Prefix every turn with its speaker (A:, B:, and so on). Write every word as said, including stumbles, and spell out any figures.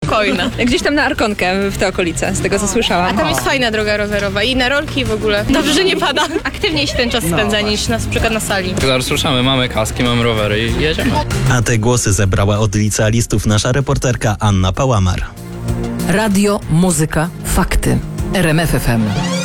A: spokojna.
B: Gdzieś tam na Arkonkę w te okolice, z tego co słyszałam.
A: A tam jest fajna droga rowerowa i na rolki w ogóle. Dobrze, że nie pada. Aktywniej się ten czas spędza niż na przykład na sali.
C: Zaraz ruszamy, mamy kaski, mamy rowery i jedziemy.
D: A te głosy zebrała od licealistów nasza reporterka Anna Pałamar.
E: Radio, muzyka, fakty. R M F F M.